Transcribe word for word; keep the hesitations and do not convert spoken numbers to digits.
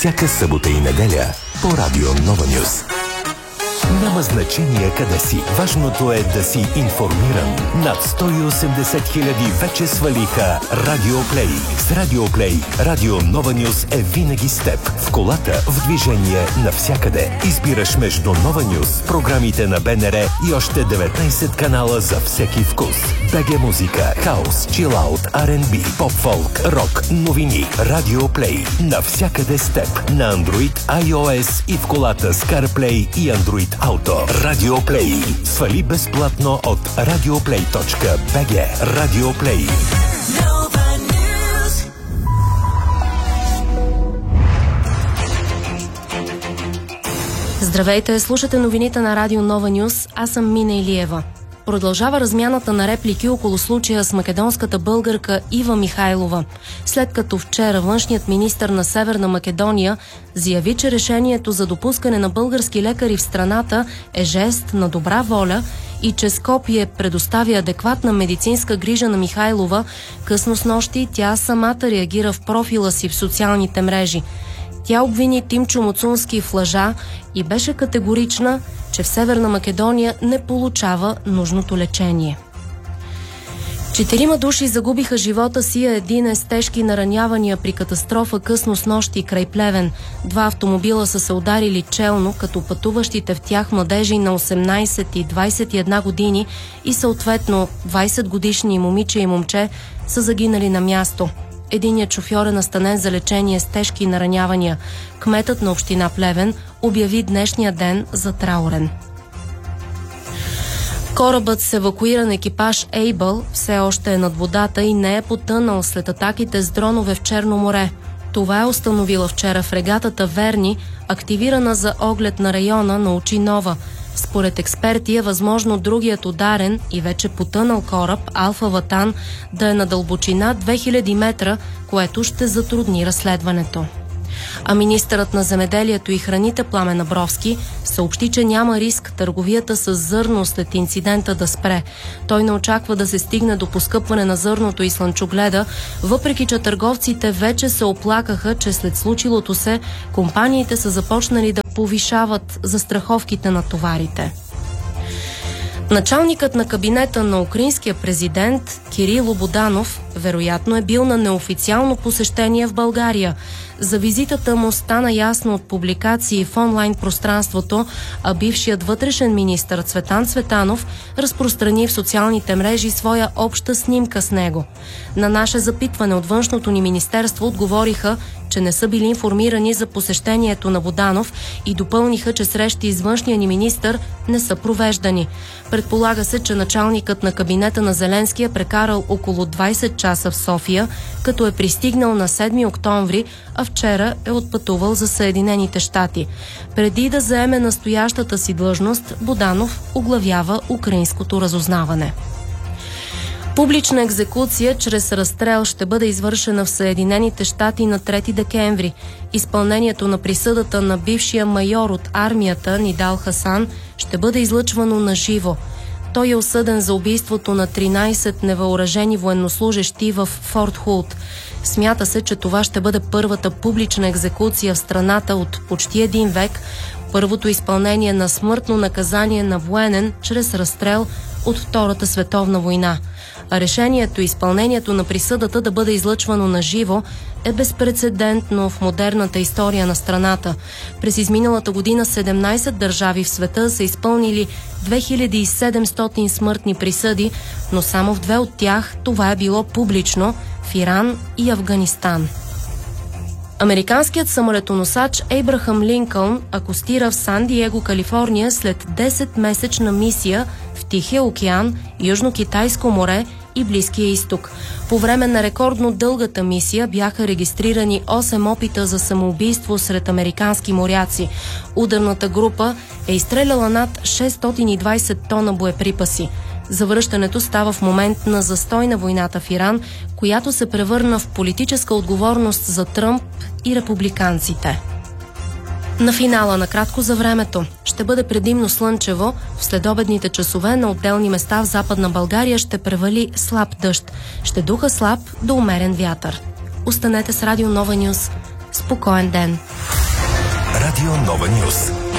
всяка събота и неделя по Радио Нова Нюз. Няма значение къде си. Важното е да си информиран. Над сто и осемдесет хиляди вече свалиха Радио Плей. С Радио Плей Радио Нова Нюз е винаги с теб. В колата, в движение, навсякъде. Избираш между Нова Нюз, програмите на БНР и още деветнайсет канала за всеки вкус. БГ музика, хаус, чилаут, Ар енд Би, поп-фолк, рок, новини. Радио Плей. Навсякъде с теб. На Android, iOS и в колата с CarPlay и Android Auto. Радио Плей. Свали безплатно от радиоплей точка би джи. Радио Плей. Здравейте, слушате новините на Радио Нова Нюз. Аз съм Мина Илиева. Продължава размяната на реплики около случая с македонската българка Ива Михайлова, след като вчера външният министър на Северна Македония заяви, че решението за допускане на български лекари в страната е жест на добра воля и че Скопие предоставя адекватна медицинска грижа на Михайлова. Късно снощи тя самата реагира в профила си в социалните мрежи. Тя обвини Тимчо Муцунски в лъжа и беше категорична, че в Северна Македония не получава нужното лечение. Четирима души загубиха живота си, а един е с тежки наранявания при катастрофа късно снощи край Плевен. Два автомобила са се ударили челно, като пътуващите в тях младежи на осемнайсет и двайсет и една години и съответно двайсет годишни момиче и момче са загинали на място. Единият шофьор е настанен за лечение с тежки наранявания. Кметът на община Плевен обяви днешния ден за траурен. Корабът с евакуиран екипаж Ейбъл все още е над водата и не е потънал след атаките с дронове в Черно море. Това е установила вчера фрегатата Верни, активирана за оглед на района на Очинова. Според експерти е възможно другият ударен и вече потънал кораб Алфа Ватан да е на дълбочина две хиляди метра, което ще затрудни разследването. А министърът на земеделието и храните Пламен Абровски съобщи, че няма риск търговията с зърно след инцидента да спре. Той не очаква да се стигне до поскъпване на зърното и слънчогледа, въпреки че търговците вече се оплакаха, че след случилото се компаниите са започнали да повишават застраховките на товарите. Началникът на кабинета на украинския президент Кирило Буданов вероятно е бил на неофициално посещение в България. За визитата му стана ясно от публикации в онлайн пространството, а бившият вътрешен министър Цветан Цветанов разпространи в социалните мрежи своя обща снимка с него. На наше запитване от външното ни министерство отговориха, че не са били информирани за посещението на Буданов и допълниха, че срещи с външния ни министър не са провеждани. Предполага се, че началникът на кабинета на Зеленски е прекарал около двайсет часа в София, като е пристигнал на седми октомври, а вчера е отпътувал за Съединените щати. Преди да заеме настоящата си длъжност, Буданов оглавява украинското разузнаване. Публична екзекуция чрез разстрел ще бъде извършена в Съединените щати на трети декември. Изпълнението на присъдата на бившия майор от армията Нидал Хасан ще бъде излъчвано на живо. Той е осъден за убийството на тринайсет невъоръжени военнослужещи в Форт Хулт. Смята се, че това ще бъде първата публична екзекуция в страната от почти един век, първото изпълнение на смъртно наказание на военен чрез разстрел от Втората световна война. А решението и изпълнението на присъдата да бъде излъчвано на живо е безпрецедентно в модерната история на страната. През изминалата година седемнайсет държави в света са изпълнили две хиляди и седемстотин смъртни присъди, но само в две от тях това е било публично – в Иран и Афганистан. Американският самолетоносач Ейбрахам Линкълн акостира в Сан Диего, Калифорния след десетмесечна мисия в Тихия океан, Южно-Китайско море и Близкия изток. По време на рекордно дългата мисия бяха регистрирани осем опита за самоубийство сред американски моряци. Ударната група е изстреляла над шестстотин и двайсет тона боеприпаси. Завръщането става в момент на застой на войната в Иран, която се превърна в политическа отговорност за Тръмп и републиканците. На финала, накратко за времето, ще бъде предимно слънчево. В следобедните часове на отделни места в Западна България ще превали слаб дъжд. Ще духа слаб до умерен вятър. Останете с Радио Нова Нюз. Спокоен ден! Радио Нова Нюс.